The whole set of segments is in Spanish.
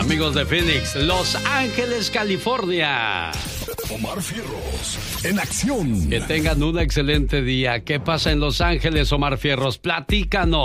Amigos de Phoenix, Los Ángeles, California. Omar Fierros, en acción. Que tengan un excelente día. ¿Qué pasa en Los Ángeles, Omar Fierros? Platícanos.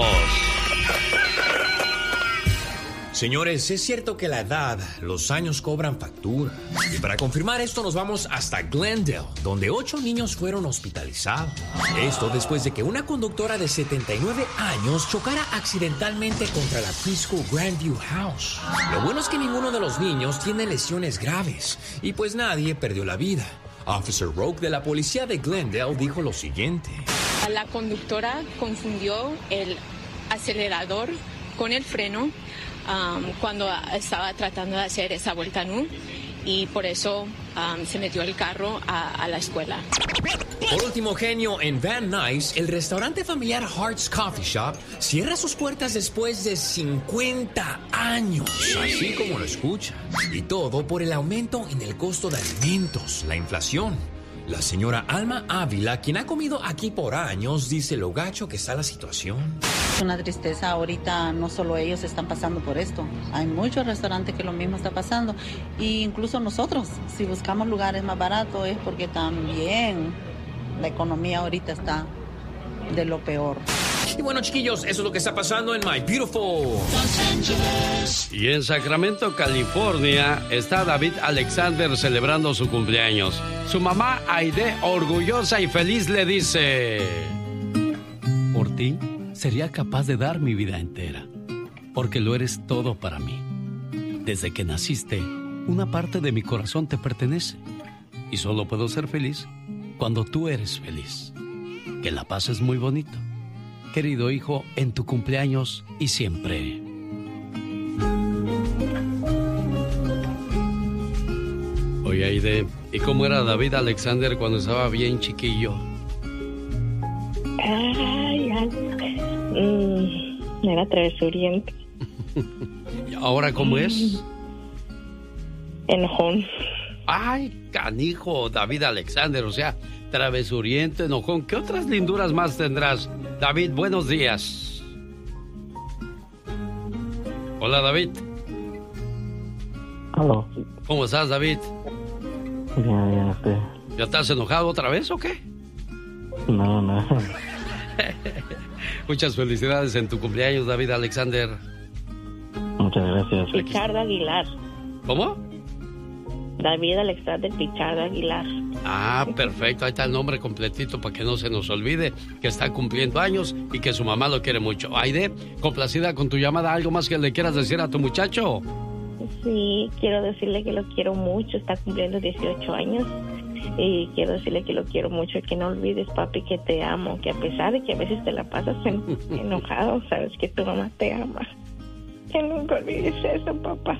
Señores, es cierto que la edad, los años cobran factura. Y para confirmar esto nos vamos hasta Glendale, donde 8 niños fueron hospitalizados. Esto después de que una conductora de 79 años chocara accidentalmente contra la preschool Grandview House. Lo bueno es que ninguno de los niños tiene lesiones graves y pues nadie perdió la vida. Officer Roque de la policía de Glendale dijo lo siguiente. La conductora confundió el acelerador con el freno cuando estaba tratando de hacer esa vuelta nu y por eso se metió el carro a la escuela. Por último, genio, en Van Nuys, el restaurante familiar Hart's Coffee Shop cierra sus puertas después de 50 años, así como lo escucha. Y todo por el aumento en el costo de alimentos, la inflación. La señora Alma Ávila, quien ha comido aquí por años, dice lo gacho que está la situación. Es una tristeza, ahorita no solo ellos están pasando por esto, hay muchos restaurantes que lo mismo está pasando, e incluso nosotros, si buscamos lugares más baratos es porque también la economía ahorita está de lo peor. Y bueno, chiquillos, eso es lo que está pasando en My Beautiful Los Ángeles. Y en Sacramento, California, está David Alexander celebrando su cumpleaños. Su mamá, Aide, orgullosa y feliz, le dice: por ti, sería capaz de dar mi vida entera, porque lo eres todo para mí. Desde que naciste, una parte de mi corazón te pertenece, y solo puedo ser feliz cuando tú eres feliz. Que la pases muy bonito, querido hijo, en tu cumpleaños y siempre. Oye, Aide, ¿y cómo era David Alexander cuando estaba bien chiquillo? Era travesuriento. ¿Y ahora cómo es? Enojón. Ay, canijo, David Alexander, o sea, travesuriento, enojón. ¿Qué otras linduras más tendrás? David, buenos días. Hola, David. Aló. ¿Cómo estás, David? Bien, estoy. ¿Ya estás enojado otra vez o qué? No. Muchas felicidades en tu cumpleaños, David Alexander. Muchas gracias. Pichardo Aguilar. ¿Cómo? David Alexander Pichardo Aguilar. Ah, perfecto. Ahí está el nombre completito para que no se nos olvide que está cumpliendo años y que su mamá lo quiere mucho. Aide, complacida con tu llamada. ¿Algo más que le quieras decir a tu muchacho? Sí, quiero decirle que lo quiero mucho. Está cumpliendo 18 años. Y quiero decirle que lo quiero mucho. Que no olvides, papi, que te amo. Que a pesar de que a veces te la pasas enojado, sabes que tu mamá te ama. Que nunca olvides eso, papá.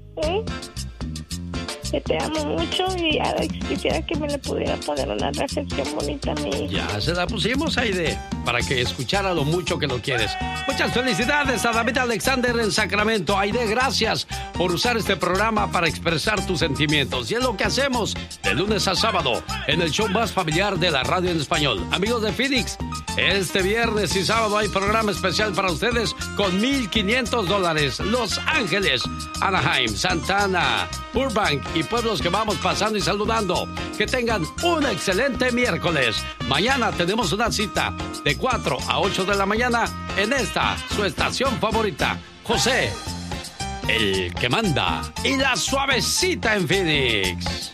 Que te amo mucho y quisiera que me le pudiera poner una recepción bonita a mí. Ya se la pusimos, Aide, para que escuchara lo mucho que lo quieres. Muchas felicidades a David Alexander en Sacramento. Aide, gracias por usar este programa para expresar tus sentimientos. Y es lo que hacemos de lunes a sábado en el show más familiar de la radio en español. Amigos de Phoenix, este viernes y sábado hay programa especial para ustedes con $1,500. Los Ángeles, Anaheim, Santa Ana, Burbank y pueblos que vamos pasando y saludando. Que tengan un excelente miércoles. Mañana tenemos una cita de 4 a 8 de la mañana en esta, su estación favorita. José, el que manda, y la suavecita en Phoenix.